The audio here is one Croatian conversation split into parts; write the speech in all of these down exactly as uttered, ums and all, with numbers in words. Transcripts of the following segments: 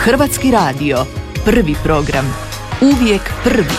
Hrvatski radio, prvi program, uvijek prvi.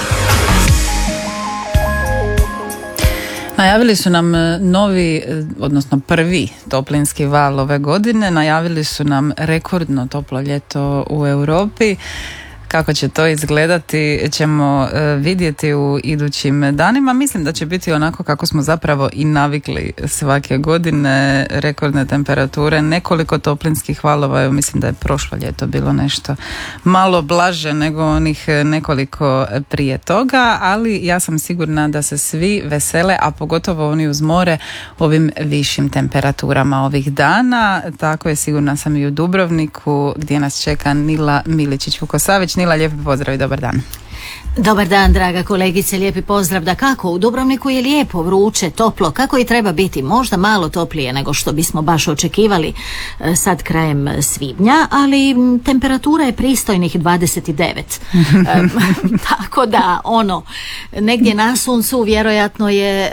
Najavili su nam novi, odnosno prvi toplinski val ove godine, najavili su nam rekordno toplo ljeto u Europi. Kako će to izgledati ćemo vidjeti u idućim danima. Mislim da će biti onako kako smo zapravo i navikli svake godine, rekordne temperature, nekoliko toplinskih valova. Evo, mislim da je prošlo ljeto bilo nešto malo blaže nego onih nekoliko prije toga, ali ja sam sigurna da se svi vesele, a pogotovo oni uz more, ovim višim temperaturama ovih dana. Tako je, sigurna sam i u Dubrovniku gdje nas čeka Nila Miličić-Vukosavić. Nila, lijepi pozdrav i dobar dan. Dobar dan, draga kolegice, lijepi pozdrav. Da kako, u Dubrovniku je lijepo, vruće, toplo, kako i treba biti, možda malo toplije nego što bismo baš očekivali sad krajem svibnja, ali temperatura je pristojnih dvadeset devet. Tako da, ono, negdje na suncu vjerojatno je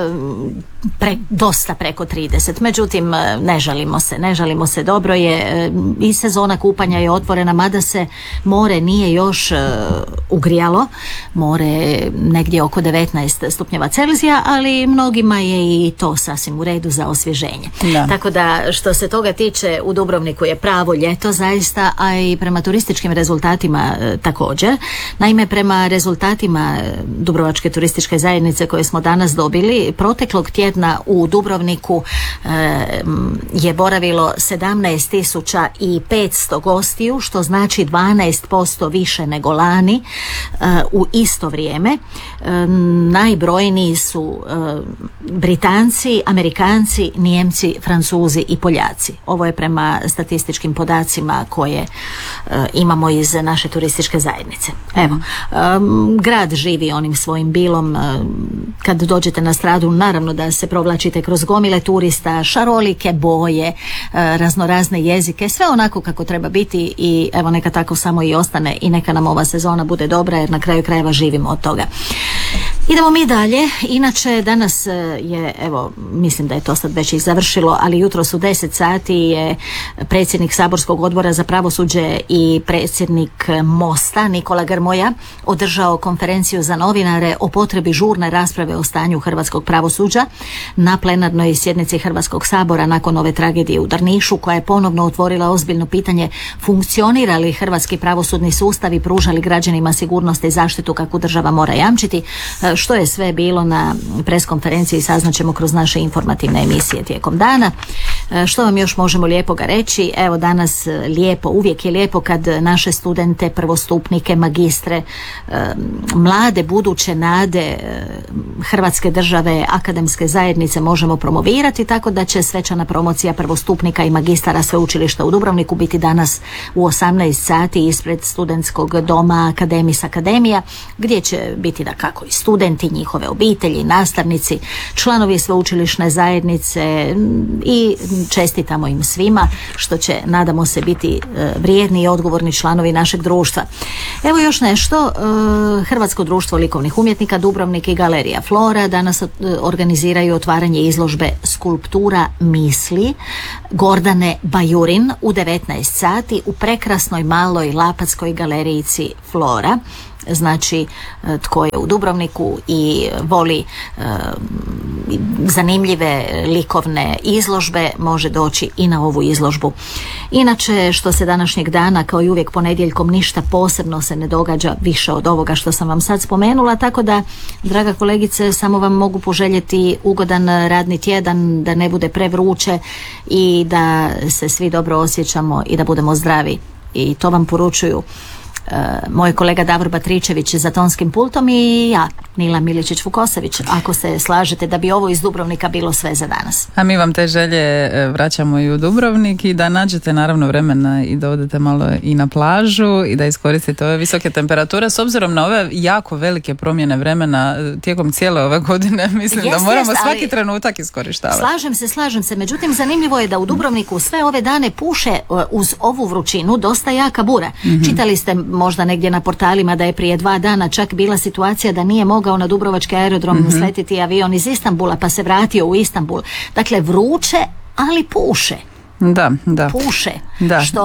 Pre, dosta preko trideset, međutim ne žalimo se, ne žalimo se, dobro je i sezona kupanja je otvorena, mada se more nije još uh, ugrijalo, more je negdje oko devetnaest stupnjeva Celzija, ali mnogima je i to sasvim u redu za osvježenje. Da. Tako da što se toga tiče, u Dubrovniku je pravo ljeto zaista, a i prema turističkim rezultatima uh, također. Naime, prema rezultatima Dubrovačke turističke zajednice koje smo danas dobili, proteklog tjedna u Dubrovniku e, je boravilo sedamnaest tisuća petsto gostiju, što znači dvanaest posto više nego lani e, u isto vrijeme. E, najbrojniji su e, Britanci, Amerikanci, Nijemci, Francuzi i Poljaci. Ovo je prema statističkim podacima koje e, imamo iz naše turističke zajednice. Evo, e, grad živi onim svojim bilom. E, kad dođete na stradu, naravno da se provlačite kroz gomile turista, šarolike boje, raznorazne jezike, sve onako kako treba biti i evo neka tako samo i ostane i neka nam ova sezona bude dobra, jer na kraju krajeva živimo od toga. Idemo mi dalje. Inače, danas je, evo, mislim da je to sad već i završilo, ali jutros u deset sati je predsjednik Saborskog odbora za pravosuđe i predsjednik Mosta Nikola Grmoja održao konferenciju za novinare o potrebi žurne rasprave o stanju hrvatskog pravosuđa na plenarnoj sjednici Hrvatskog sabora nakon ove tragedije u Drnišu, koja je ponovno otvorila ozbiljno pitanje funkcionira li hrvatski pravosudni sustav i pruža li građanima sigurnost i zaštitu kakvu država mora jamčiti. Što je sve bilo na preskonferenciji saznaćemo kroz naše informativne emisije tijekom dana. Što vam još možemo lijepoga reći? Evo, danas lijepo, uvijek je lijepo kad naše studente, prvostupnike, magistre, mlade buduće nade Hrvatske države, akademske zajednice možemo promovirati, tako da će svečana promocija prvostupnika i magistara sveučilišta u Dubrovniku biti danas u osamnaest sati ispred studentskog doma Akademis Akademija, gdje će biti da kako i studenti, njihove obitelji, nastavnici, članovi sveučilišne zajednice i čestitamo im svima što će, nadamo se, biti vrijedni i odgovorni članovi našeg društva. Evo još nešto, Hrvatsko društvo likovnih umjetnika Dubrovnik i Galerija Flora danas organiziraju otvaranje izložbe Skulptura misli Gordane Bajurin u devetnaest sati u prekrasnoj maloj Lapatskoj galerijici Flora. Znači, tko je u Dubrovniku i voli e, zanimljive likovne izložbe može doći i na ovu izložbu. Inače, što se današnjeg dana, kao i uvijek ponedjeljkom, ništa posebno se ne događa više od ovoga što sam vam sad spomenula, tako da, draga kolegice, samo vam mogu poželjeti ugodan radni tjedan, da ne bude prevruće i da se svi dobro osjećamo i da budemo zdravi. I to vam poručuju Uh, moj kolega Davor Batričević za tonskim pultom i ja, Nila Miličić-Vukosavić, ako se slažete da bi ovo iz Dubrovnika bilo sve za danas. A mi vam te želje vraćamo i u Dubrovnik i da nađete naravno vremena i da odete malo i na plažu i da iskoristite ove visoke temperature s obzirom na ove jako velike promjene vremena tijekom cijele ove godine. Mislim jest, da moramo jest, svaki trenutak iskorištavati. Slažem se, slažem se. Međutim, zanimljivo je da u Dubrovniku sve ove dane puše uz ovu vrućinu dosta jaka bura. Mm-hmm. Čitali ste možda negdje na portalima da je prije dva dana čak bila situacija da nije mogao na Dubrovački aerodrom mm-hmm. sletiti avion iz Istanbula pa se vratio u Istanbul. Dakle, vruće, ali puše. Da, da. puše, Da. što,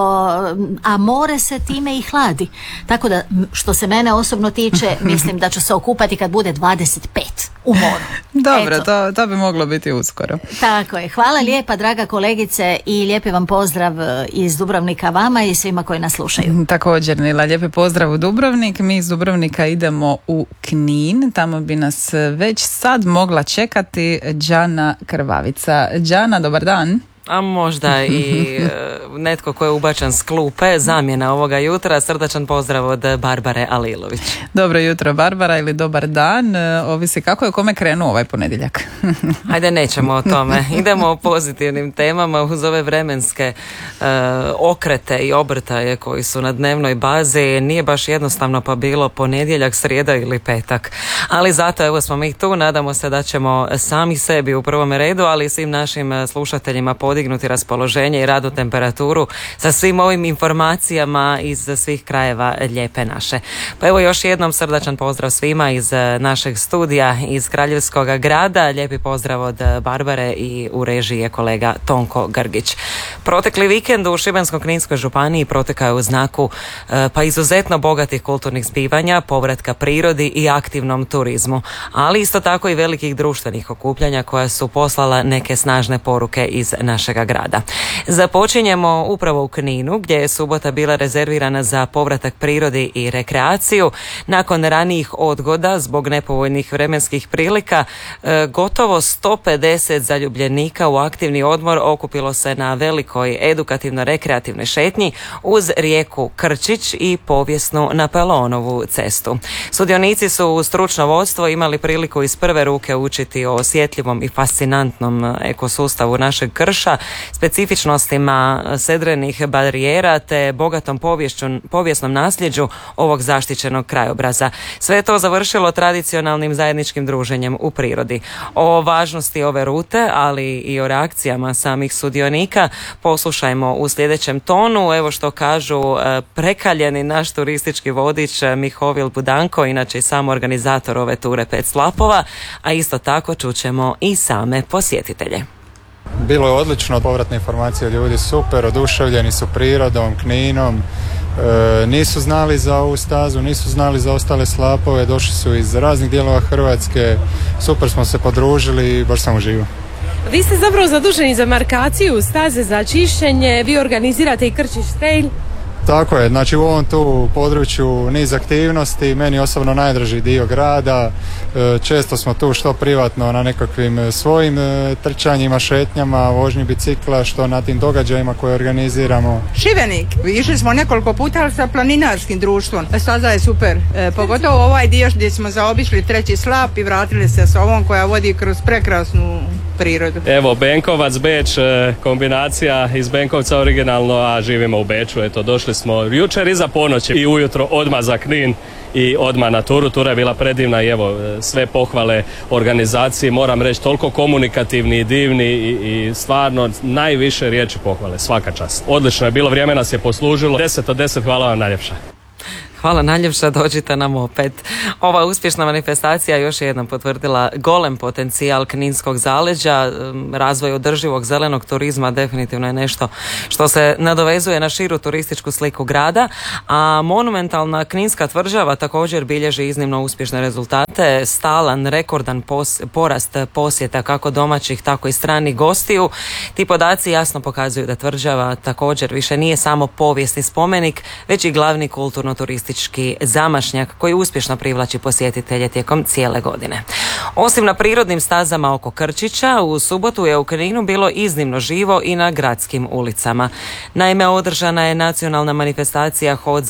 a more se time i hladi. Tako da, što se mene osobno tiče, mislim da ću se okupati kad bude dvadeset pet u moru. Dobro, to, to bi moglo biti uskoro. Tako je. Hvala lijepa, draga kolegice, i lijepi vam pozdrav iz Dubrovnika vama i svima koji nas slušaju. Također, Nila, lijepi pozdrav u Dubrovnik. Mi iz Dubrovnika idemo u Knin, tamo bi nas već sad mogla čekati Đana Krvavica. Đana, dobar dan. A možda i netko ko je ubačen s klupe, zamjena ovoga jutra. Srdačan pozdrav od Barbare Alilović. Dobro jutro, Barbara, ili dobar dan, ovisi kako je kome krenuo ovaj ponedjeljak. Ajde, nećemo o tome. Idemo o pozitivnim temama uz ove vremenske uh, okrete i obrtaje koji su na dnevnoj bazi. Nije baš jednostavno pa bilo ponedjeljak, srijeda ili petak. Ali zato evo smo mi tu, nadamo se da ćemo sami sebi u prvom redu, ali i svim našim slušateljima podignuti raspoloženje i radnu temperaturu sa svim ovim informacijama iz svih krajeva lijepe naše. Pa evo još jednom srdačan pozdrav svima iz našeg studija iz Kraljevskog grada. Lijepi pozdrav od Barbare i u režiji je kolega Tonko Grgić. Protekli vikend u Šibensko-kninskoj županiji protekao je u znaku pa izuzetno bogatih kulturnih zbivanja, povratka prirodi i aktivnom turizmu, ali isto tako i velikih društvenih okupljanja koja su poslala neke snažne poruke iz našega grada. Započinjemo upravo u Kninu, gdje je subota bila rezervirana za povratak prirodi i rekreaciju. Nakon ranijih odgoda zbog nepovoljnih vremenskih prilika, gotovo sto pedeset zaljubljenika u aktivni odmor okupilo se na velikoj edukativno-rekreativnoj šetnji uz rijeku Krčić i povijesnu Napoleonovu cestu. Sudionici su u stručno vodstvo imali priliku iz prve ruke učiti o osjetljivom i fascinantnom ekosustavu našeg krša, specifičnostima sedrenih barijera te bogatom povijesnom nasljeđu ovog zaštićenog krajobraza. Sve je to završilo tradicionalnim zajedničkim druženjem u prirodi. O važnosti ove rute, ali i o reakcijama samih sudionika poslušajmo u sljedećem tonu. Evo što kažu prekaljeni naš turistički vodič Mihovil Budanko, inače i sam organizator ove ture Pet slapova, a isto tako čućemo i same posjetitelje. Bilo je odlično, povratne informacije, ljudi super, oduševljeni su prirodom, Kninom, e, nisu znali za ovu stazu, nisu znali za ostale slapove, došli su iz raznih dijelova Hrvatske, super smo se podružili i baš sam uživao. Vi ste zapravo zaduženi za markaciju staze, za čišćenje, vi organizirate i Krčić Trail. Tako je, znači u ovom tu području niz aktivnosti, meni osobno najdraži dio grada, često smo tu što privatno na nekakvim svojim trčanjima, šetnjama, vožnji bicikla, što na tim događajima koje organiziramo. Šibenik, išli smo nekoliko puta sa planinarskim društvom, staza je super, e, pogotovo ovaj dio gdje smo zaobišli treći slap i vratili se s ovom koja vodi kroz prekrasnu prirodu. Evo, Benkovac, Beč, kombinacija iz Benkovca originalno, a živimo u Beču. Eto, došli smo jučer iza ponoći i ujutro odmah za Knin i odmah na turu. Tura je bila predivna i evo, sve pohvale organizaciji, moram reći, toliko komunikativni i divni i, i stvarno najviše riječi pohvale, svaka čast. Odlično je bilo, vrijeme nas je poslužilo. deset od deset, hvala vam najljepša. Hvala najljepša, dođite nam opet. Ova uspješna manifestacija još je jednom potvrdila golem potencijal kninskog zaleđa. Razvoj održivog zelenog turizma definitivno je nešto što se nadovezuje na širu turističku sliku grada, a monumentalna kninska tvrđava također bilježi iznimno uspješne rezultate, stalan, rekordan pos, porast posjeta kako domaćih tako i stranih gostiju. Ti podaci jasno pokazuju da tvrđava također više nije samo povijesni spomenik, već i glavni kulturno-turistički zamašnjak koji uspješno privlači posjetitelje tijekom cijele godine. Osim na prirodnim stazama oko Krčića, u subotu je u Kninu bilo iznimno živo i na gradskim ulicama. Naime, održana je nacionalna manifestacija Hod